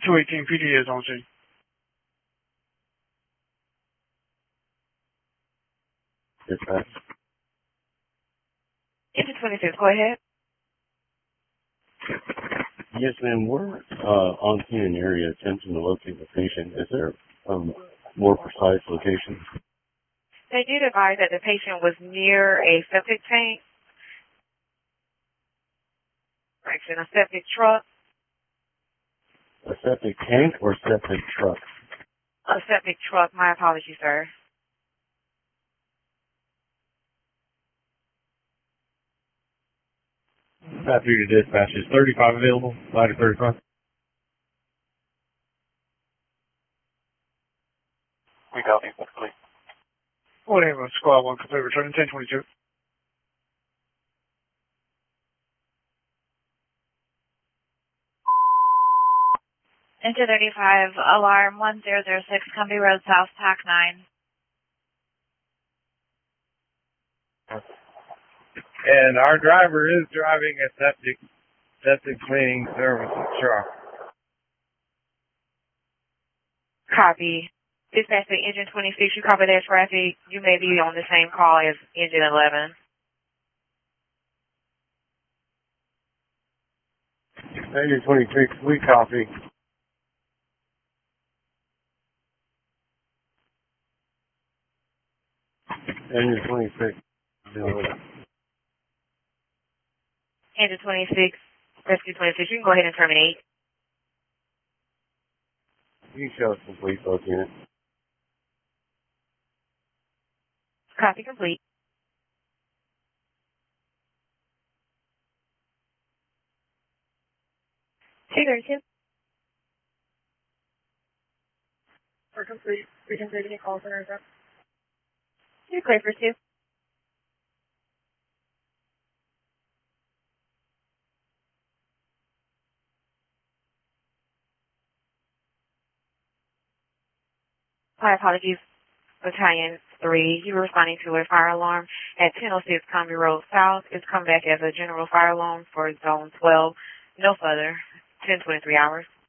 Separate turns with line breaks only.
218 PD is on scene.
Dispatch.
Engine 26, go ahead.
Yes, ma'am. We're on scene in the area attempting to locate the patient. Is there more precise location?
They did advise that the patient was near a septic tank, a septic truck.
A septic tank or septic truck?
A septic truck. My apologies, sir.
Path through to dispatch. Is 35 available? Ladder 35.
We copy. Complete.
What aim squad 1 complete returning 1022.
Into 35, alarm 1006, Cumbie Road South, TAC 9.
And our driver is driving a septic cleaning service truck.
Copy. Dispatch to Engine 26, you cover that traffic. You may be on the same call as Engine 11.
Engine 26, we copy. Engine 26.
Engine 26, Rescue 26, you can go ahead and terminate.
You show us complete both units.
Copy complete. T32. For complete, we can take any calls in our truck. You're clear for 2. My apologies, Battalion 3. You were responding to a fire alarm at 1006 Cumbie Road South. It's come back as a general fire alarm for Zone 12. No further. 10:23 hours.